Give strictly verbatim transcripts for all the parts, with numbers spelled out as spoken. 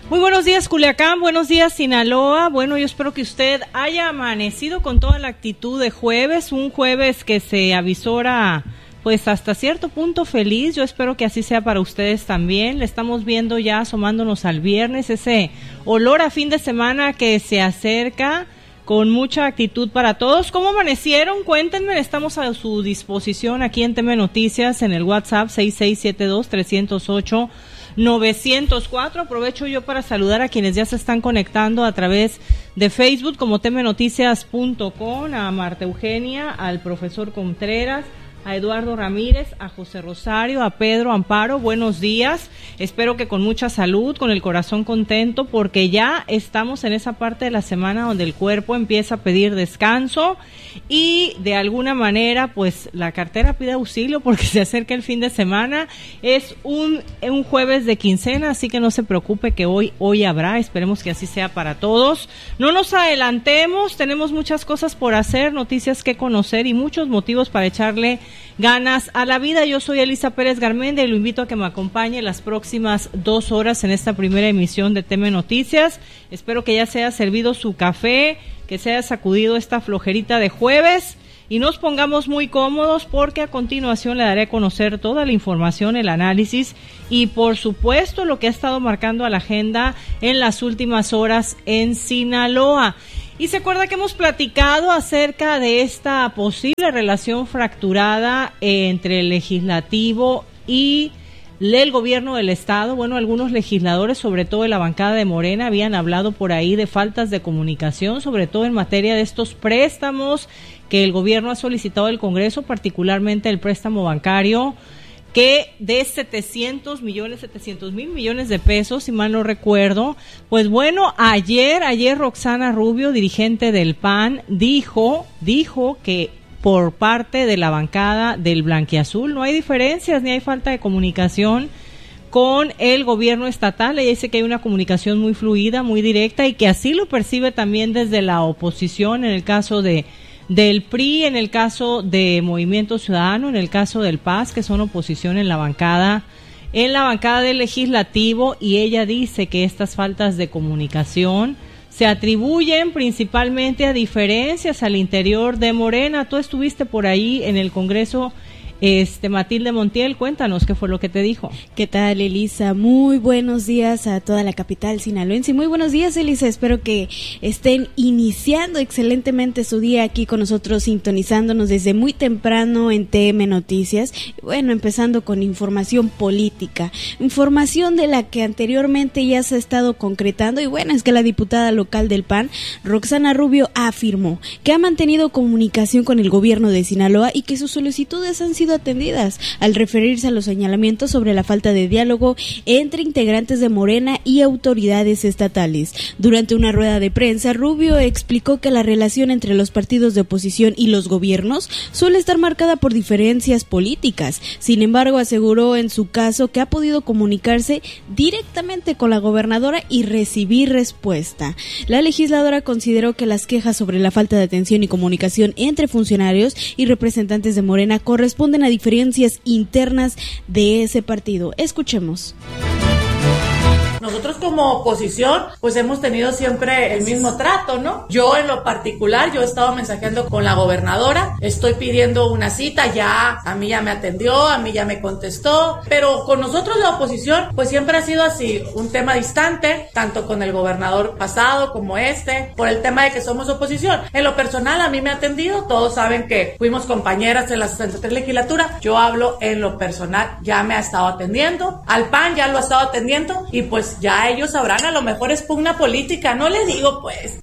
Muy buenos días, Culiacán, buenos días, Sinaloa. Bueno, yo espero que usted haya amanecido con toda la actitud de jueves, un jueves que se avisora pues hasta cierto punto feliz. Yo espero que así sea para ustedes también. Le estamos viendo ya asomándonos al viernes, ese olor a fin de semana que se acerca con mucha actitud para todos. ¿Cómo amanecieron? Cuéntenme, estamos a su disposición aquí en T M Noticias en el WhatsApp seis seis siete dos, tres cero ocho, nueve cero cuatro. Aprovecho yo para saludar a quienes ya se están conectando a través de Facebook como tmnoticias punto com, a Marta Eugenia, al profesor Contreras, a Eduardo Ramírez, a José Rosario, a Pedro Amparo. Buenos días, espero que con mucha salud, con el corazón contento, porque ya estamos en esa parte de la semana donde el cuerpo empieza a pedir descanso y de alguna manera pues la cartera pide auxilio porque se acerca el fin de semana. Es un, un jueves de quincena, así que no se preocupe que hoy, hoy habrá, esperemos que así sea para todos. No nos adelantemos, tenemos muchas cosas por hacer, noticias que conocer y muchos motivos para echarle ganas a la vida. Yo soy Elisa Pérez Garmendia y lo invito a que me acompañe las próximas dos horas en esta primera emisión de T M Noticias. Espero que ya se haya servido su café, que se haya sacudido esta flojerita de jueves y nos pongamos muy cómodos porque a continuación le daré a conocer toda la información, el análisis y por supuesto lo que ha estado marcando a la agenda en las últimas horas en Sinaloa. Y se acuerda que hemos platicado acerca de esta posible relación fracturada entre el legislativo y el gobierno del estado. Bueno, algunos legisladores, sobre todo de la bancada de Morena, habían hablado por ahí de faltas de comunicación, sobre todo en materia de estos préstamos que el gobierno ha solicitado al Congreso, particularmente el préstamo bancario, que de setecientos millones, setecientos mil millones de pesos, si mal no recuerdo. Pues bueno, ayer, ayer Roxana Rubio, dirigente del P A N, dijo, dijo que por parte de la bancada del Blanquiazul no hay diferencias ni hay falta de comunicación con el gobierno estatal. Ella dice que hay una comunicación muy fluida, muy directa y que así lo percibe también desde la oposición en el caso de del P R I, en el caso de Movimiento Ciudadano, en el caso del P A S, que son oposición en la bancada, en la bancada del Legislativo, y ella dice que estas faltas de comunicación se atribuyen principalmente a diferencias al interior de Morena. Tú estuviste por ahí en el Congreso. Este, Matilde Montiel, cuéntanos qué fue lo que te dijo. ¿Qué tal, Elisa? Muy buenos días a toda la capital sinaloense. Muy buenos días, Elisa. Espero que estén iniciando excelentemente su día aquí con nosotros, sintonizándonos desde muy temprano en T M Noticias. Bueno, empezando con información política, información de la que anteriormente ya se ha estado concretando. Y bueno, es que la diputada local del P A N, Roxana Rubio, afirmó que ha mantenido comunicación con el gobierno de Sinaloa y que sus solicitudes han sido atendidas, al referirse a los señalamientos sobre la falta de diálogo entre integrantes de Morena y autoridades estatales. Durante una rueda de prensa, Rubio explicó que la relación entre los partidos de oposición y los gobiernos suele estar marcada por diferencias políticas. Sin embargo, aseguró en su caso que ha podido comunicarse directamente con la gobernadora y recibir respuesta. La legisladora consideró que las quejas sobre la falta de atención y comunicación entre funcionarios y representantes de Morena corresponden a diferencias internas de ese partido. Escuchemos. Nosotros como oposición, pues hemos tenido siempre el mismo trato, ¿no? Yo en lo particular, yo he estado mensajeando con la gobernadora, estoy pidiendo una cita, ya, a mí ya me atendió, a mí ya me contestó, pero con nosotros la oposición, pues siempre ha sido así, un tema distante, tanto con el gobernador pasado como este, por el tema de que somos oposición. En lo personal, a mí me ha atendido, todos saben que fuimos compañeras en la sesenta y tres legislatura, yo hablo en lo personal, ya me ha estado atendiendo, al P A N ya lo ha estado atendiendo, y pues ya ellos sabrán, a lo mejor es pugna política, no le digo pues.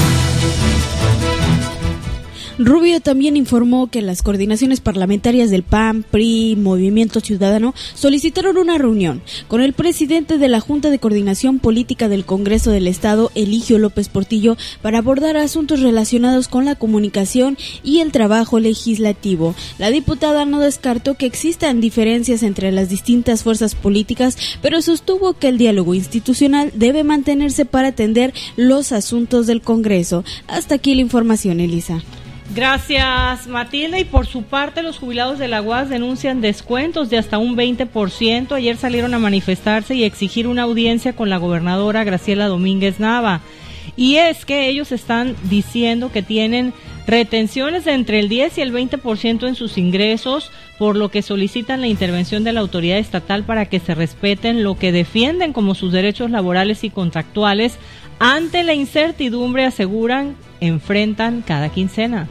Rubio también informó que las coordinaciones parlamentarias del P A N, P R I, Movimiento Ciudadano solicitaron una reunión con el presidente de la Junta de Coordinación Política del Congreso del Estado, Eligio López Portillo, para abordar asuntos relacionados con la comunicación y el trabajo legislativo. La diputada no descartó que existan diferencias entre las distintas fuerzas políticas, pero sostuvo que el diálogo institucional debe mantenerse para atender los asuntos del Congreso. Hasta aquí la información, Elisa. Gracias, Matilde. Y por su parte, los jubilados de la U A S denuncian descuentos de hasta un veinte por ciento. Ayer salieron a manifestarse y exigir una audiencia con la gobernadora Graciela Domínguez Nava. Y es que ellos están diciendo que tienen retenciones de entre el diez y el veinte por ciento en sus ingresos, por lo que solicitan la intervención de la autoridad estatal para que se respeten lo que defienden como sus derechos laborales y contractuales ante la incertidumbre, aseguran, enfrentan cada quincena.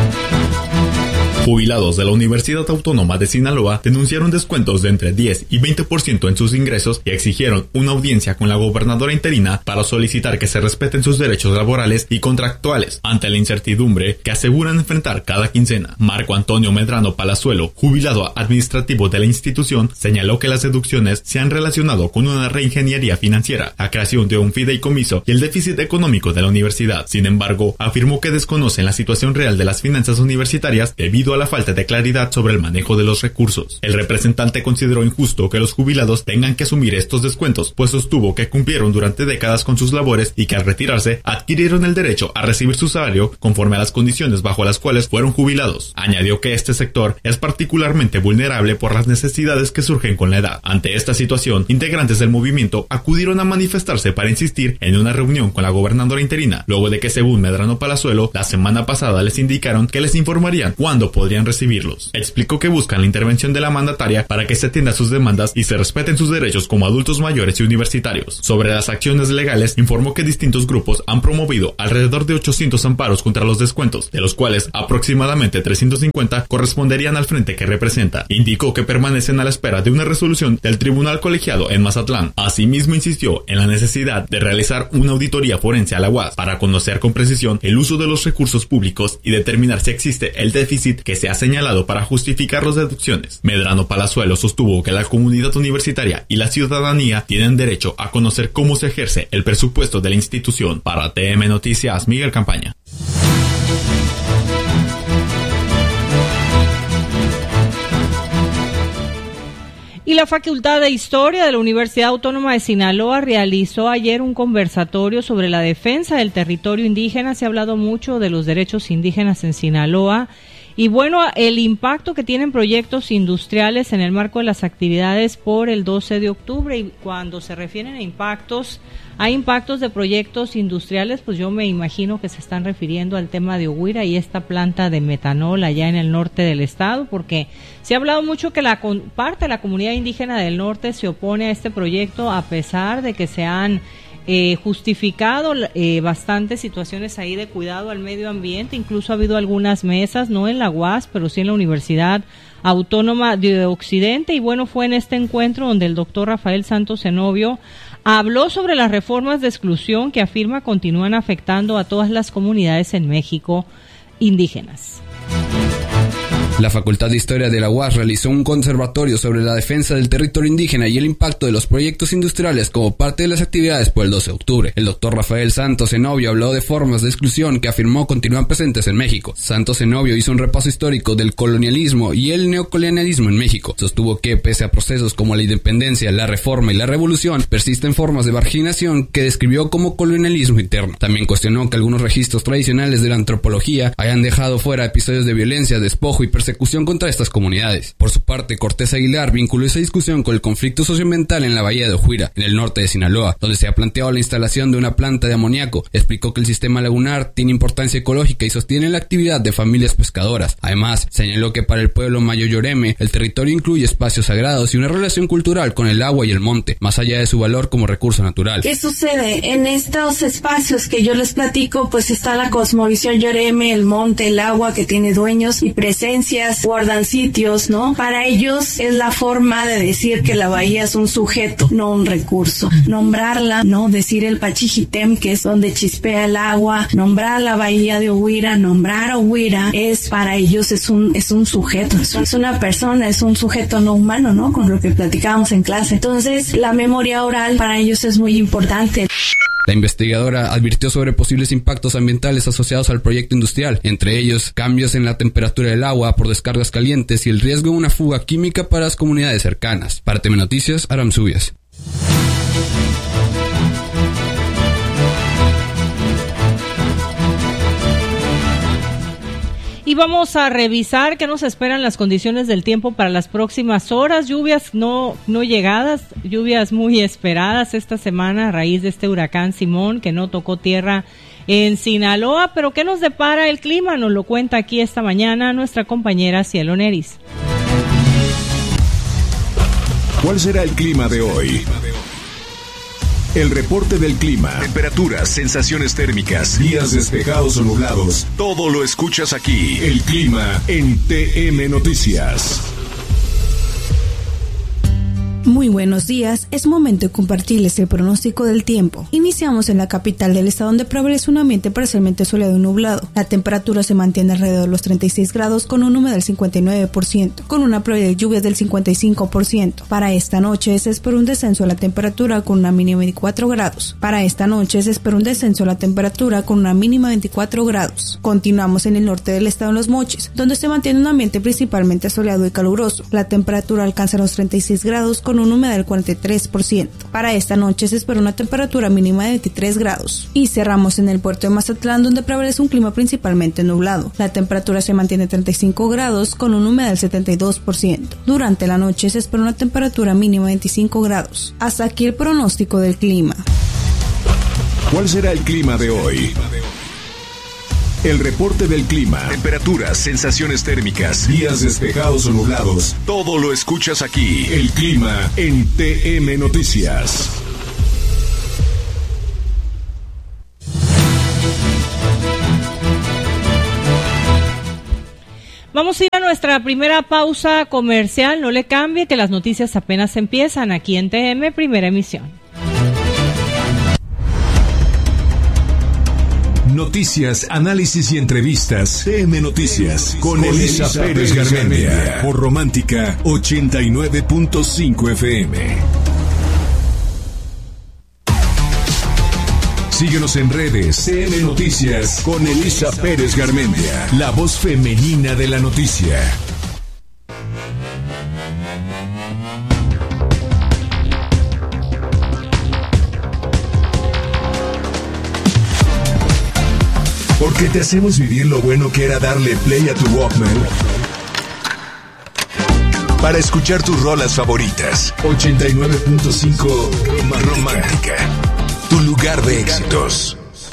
Jubilados de la Universidad Autónoma de Sinaloa denunciaron descuentos de entre diez y veinte por ciento en sus ingresos y exigieron una audiencia con la gobernadora interina para solicitar que se respeten sus derechos laborales y contractuales ante la incertidumbre que aseguran enfrentar cada quincena. Marco Antonio Medrano Palazuelo, jubilado administrativo de la institución, señaló que las deducciones se han relacionado con una reingeniería financiera, la creación de un fideicomiso y el déficit económico de la universidad. Sin embargo, afirmó que desconocen la situación real de las finanzas universitarias debido a la falta de claridad sobre el manejo de los recursos. El representante consideró injusto que los jubilados tengan que asumir estos descuentos, pues sostuvo que cumplieron durante décadas con sus labores y que al retirarse adquirieron el derecho a recibir su salario conforme a las condiciones bajo las cuales fueron jubilados. Añadió que este sector es particularmente vulnerable por las necesidades que surgen con la edad. Ante esta situación, integrantes del movimiento acudieron a manifestarse para insistir en una reunión con la gobernadora interina, luego de que, según Medrano Palazuelo, la semana pasada les indicaron que les informarían cuándo podrían recibirlos. Explicó que buscan la intervención de la mandataria para que se atienda sus demandas y se respeten sus derechos como adultos mayores y universitarios. Sobre las acciones legales, informó que distintos grupos han promovido alrededor de ochocientos amparos contra los descuentos, de los cuales aproximadamente trescientos cincuenta corresponderían al frente que representa. Indicó que permanecen a la espera de una resolución del Tribunal Colegiado en Mazatlán. Asimismo, insistió en la necesidad de realizar una auditoría forense a la U A S para conocer con precisión el uso de los recursos públicos y determinar si existe el déficit que se ha señalado para justificar las deducciones. Medrano Palazuelo sostuvo que la comunidad universitaria y la ciudadanía tienen derecho a conocer cómo se ejerce el presupuesto de la institución. Para T M Noticias, Miguel Campaña. Y la Facultad de Historia de la Universidad Autónoma de Sinaloa realizó ayer un conversatorio sobre la defensa del territorio indígena. Se ha hablado mucho de los derechos indígenas en Sinaloa. Y bueno, el impacto que tienen proyectos industriales en el marco de las actividades por el doce de octubre. Y cuando se refieren a impactos, a impactos de proyectos industriales, pues yo me imagino que se están refiriendo al tema de Oguira y esta planta de metanol allá en el norte del estado, porque se ha hablado mucho que la parte de la comunidad indígena del norte se opone a este proyecto, a pesar de que se han Eh, justificado eh, bastantes situaciones ahí de cuidado al medio ambiente. Incluso ha habido algunas mesas, no en la U A S, pero sí en la Universidad Autónoma de Occidente. Y bueno, fue en este encuentro donde el doctor Rafael Santos Zenobio habló sobre las reformas de exclusión que afirma continúan afectando a todas las comunidades en México indígenas. La Facultad de Historia de la U A S realizó un conservatorio sobre la defensa del territorio indígena y el impacto de los proyectos industriales como parte de las actividades por el doce de octubre. El doctor Rafael Santos Zenobio habló de formas de exclusión que afirmó continúan presentes en México. Santos Zenobio hizo un repaso histórico del colonialismo y el neocolonialismo en México. Sostuvo que, pese a procesos como la independencia, la reforma y la revolución, persisten formas de marginación que describió como colonialismo interno. También cuestionó que algunos registros tradicionales de la antropología hayan dejado fuera episodios de violencia, despojo y persecución persecución contra estas comunidades. Por su parte, Cortés Aguilar vinculó esa discusión con el conflicto socioambiental en la bahía de Ojuira, en el norte de Sinaloa, donde se ha planteado la instalación de una planta de amoníaco. Explicó que el sistema lagunar tiene importancia ecológica y sostiene la actividad de familias pescadoras. Además, señaló que para el pueblo mayo-yoreme, el territorio incluye espacios sagrados y una relación cultural con el agua y el monte, más allá de su valor como recurso natural. ¿Qué sucede? En estos espacios que yo les platico, pues está la cosmovisión yoreme, el monte, el agua que tiene dueños y presencias, guardan sitios, ¿no? Para ellos es la forma de decir que la bahía es un sujeto, no un recurso. Nombrarla, ¿no? Decir el Pachijitem, que es donde chispea el agua, nombrar la bahía de Oguira, nombrar Oguira, es para ellos es un es un sujeto, es una persona, es un sujeto no humano, ¿no? Con lo que platicábamos en clase. Entonces, la memoria oral para ellos es muy importante. La investigadora advirtió sobre posibles impactos ambientales asociados al proyecto industrial, entre ellos cambios en la temperatura del agua por descargas calientes y el riesgo de una fuga química para las comunidades cercanas. Para T M Noticias, Aram Subias. vamos a revisar qué nos esperan las condiciones del tiempo para las próximas horas. Lluvias no, no llegadas, lluvias muy esperadas esta semana a raíz de este huracán Simón que no tocó tierra en Sinaloa. Pero ¿qué nos depara el clima? Nos lo cuenta aquí esta mañana nuestra compañera Cielo Neris. ¿Cuál será el clima de hoy? El reporte del clima. Temperaturas, sensaciones térmicas, días despejados o nublados. Todo lo escuchas aquí. El clima en T M Noticias. Muy buenos días, es momento de compartirles el pronóstico del tiempo. Iniciamos en la capital del estado donde prevalece un ambiente parcialmente soleado y nublado. La temperatura se mantiene alrededor de los treinta y seis grados con un humedad del cincuenta y nueve por ciento, con una probabilidad de lluvias del cincuenta y cinco por ciento. Para esta noche se espera un descenso de la temperatura con una mínima de veinticuatro grados. Para esta noche se espera un descenso de la temperatura con una mínima de veinticuatro grados. Continuamos en el norte del estado en Los Mochis, donde se mantiene un ambiente principalmente soleado y caluroso. La temperatura alcanza los treinta y seis grados con un humedad del cuarenta y tres por ciento. Para esta noche se espera una temperatura mínima de veintitrés grados. Y cerramos en el puerto de Mazatlán, donde prevalece un clima principalmente nublado. La temperatura se mantiene treinta y cinco grados con un humedad del setenta y dos por ciento. Durante la noche se espera una temperatura mínima de veinticinco grados. Hasta aquí el pronóstico del clima. ¿Cuál será el clima de hoy? El reporte del clima. Temperaturas, sensaciones térmicas, días despejados o nublados. Todo lo escuchas aquí. El clima en T M Noticias. Vamos a ir a nuestra primera pausa comercial. No le cambie, que las noticias apenas empiezan aquí en T M, primera emisión. Noticias, análisis y entrevistas. T M Noticias con, con Elisa, Elisa Pérez Garmendia. Por Romántica ochenta y nueve punto cinco F M. Síguenos en redes. T M Noticias con Elisa Pérez Garmendia. La voz femenina de la noticia. Porque te hacemos vivir lo bueno que era darle play a tu Walkman para escuchar tus rolas favoritas. ochenta y nueve punto cinco Romántica. Romántica, tu lugar de éxitos.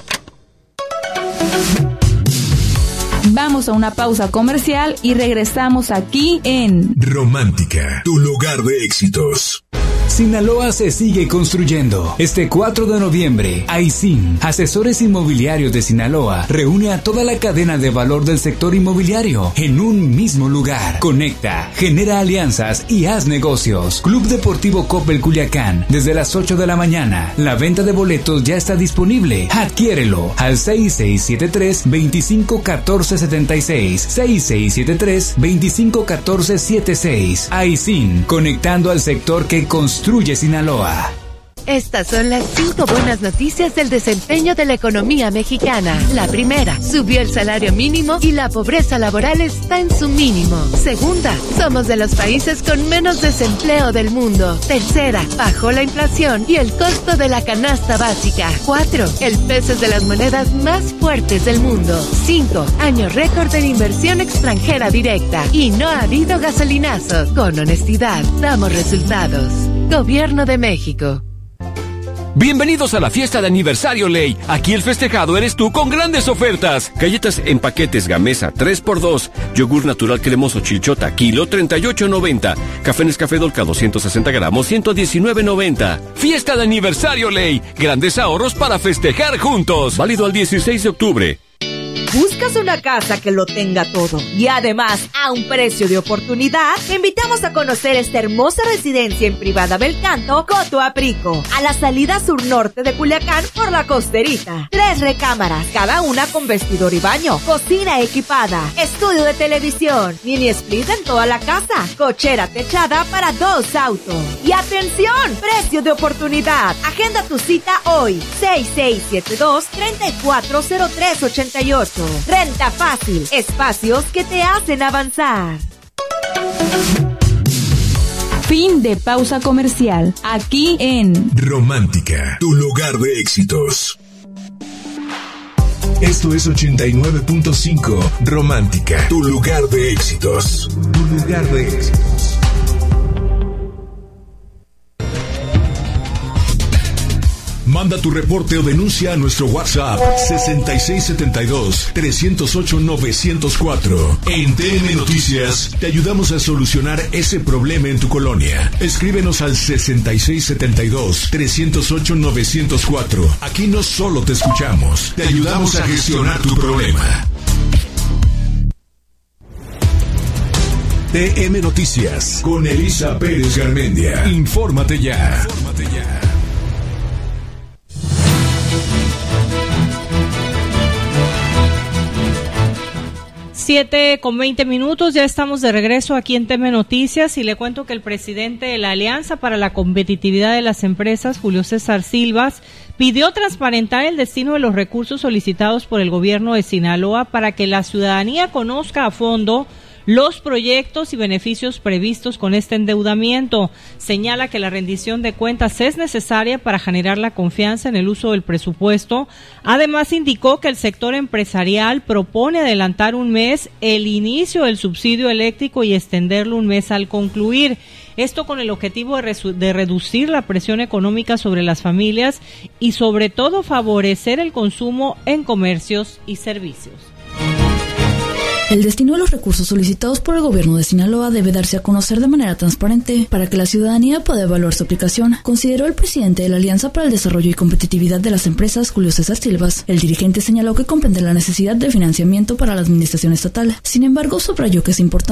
Vamos a una pausa comercial y regresamos aquí en Romántica, tu lugar de éxitos. Sinaloa se sigue construyendo. Este cuatro de noviembre, Aisin, Asesores Inmobiliarios de Sinaloa, reúne a toda la cadena de valor del sector inmobiliario en un mismo lugar. Conecta, genera alianzas y haz negocios. Club Deportivo Coppel Culiacán, desde las ocho de la mañana. La venta de boletos ya está disponible. Adquiérelo al seis seis siete tres, veinticinco catorce setenta y seis. seis seis siete tres, veinticinco catorce setenta y seis. Aisin, conectando al sector que construye Construye Sinaloa. Estas son las cinco buenas noticias del desempeño de la economía mexicana. La primera, subió el salario mínimo y la pobreza laboral está en su mínimo. Segunda, somos de los países con menos desempleo del mundo. Tercera, bajó la inflación y el costo de la canasta básica. Cuatro, el peso es de las monedas más fuertes del mundo. Cinco, año récord de inversión extranjera directa. Y no ha habido gasolinazos. Con honestidad, damos resultados. Gobierno de México. Bienvenidos a la fiesta de aniversario Ley. Aquí el festejado eres tú con grandes ofertas. Galletas en paquetes Gamesa tres por dos. Yogur natural cremoso Chilchota kilo treinta y ocho noventa. Café Nescafé Dolca doscientos sesenta gramos ciento diecinueve noventa. Fiesta de aniversario Ley. Grandes ahorros para festejar juntos. Válido al dieciséis de octubre. ¿Buscas una casa que lo tenga todo y además a un precio de oportunidad? Te invitamos a conocer esta hermosa residencia en Privada Belcanto, Coto Aprico, a la salida sur-norte de Culiacán por la Costerita. Tres recámaras, cada una con vestidor y baño, cocina equipada, estudio de televisión, mini split en toda la casa, cochera techada para dos autos. Y atención, precio de oportunidad. Agenda tu cita hoy, seis seis siete dos, tres cuatro cero tres ocho ocho. Renta fácil, espacios que te hacen avanzar. Fin de pausa comercial, aquí en Romántica, tu lugar de éxitos. Esto es ochenta y nueve punto cinco Romántica, tu lugar de éxitos. Tu lugar de éxitos. Manda tu reporte o denuncia a nuestro WhatsApp sesenta y seis setenta y dos, trescientos ocho, novecientos cuatro. En T M Noticias te ayudamos a solucionar ese problema en tu colonia. Escríbenos al sesenta y seis setenta y dos, trescientos ocho, novecientos cuatro. Aquí no solo te escuchamos, te ayudamos a gestionar tu problema. T M Noticias con Elisa Pérez Garmendia. Infórmate ya. Infórmate ya. Siete con veinte minutos, ya estamos de regreso aquí en T M Noticias y le cuento que el presidente de la Alianza para la Competitividad de las Empresas, Julio César Silvas, pidió transparentar el destino de los recursos solicitados por el gobierno de Sinaloa para que la ciudadanía conozca a fondo los proyectos y beneficios previstos con este endeudamiento. Señala que la rendición de cuentas es necesaria para generar la confianza en el uso del presupuesto. Además, indicó que el sector empresarial propone adelantar un mes el inicio del subsidio eléctrico y extenderlo un mes al concluir. Esto con el objetivo de, resu- de reducir la presión económica sobre las familias y sobre todo favorecer el consumo en comercios y servicios. El destino de los recursos solicitados por el gobierno de Sinaloa debe darse a conocer de manera transparente para que la ciudadanía pueda evaluar su aplicación, consideró el presidente de la Alianza para el Desarrollo y Competitividad de las Empresas, Julio César Silvas. El dirigente señaló que comprende la necesidad de financiamiento para la administración estatal. Sin embargo, subrayó que es importante